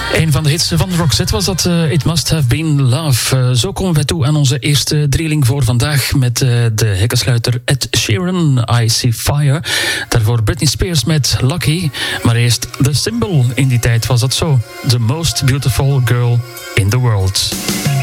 Een van de hits van Roxette was dat It Must Have Been Love. Zo komen wij toe aan onze eerste drieling voor vandaag met de hekkensluiter Ed Sheeran, I See Fire. Daarvoor Britney Spears met Lucky. Maar eerst The Symbol. In die tijd was dat zo. The most beautiful girl in the world.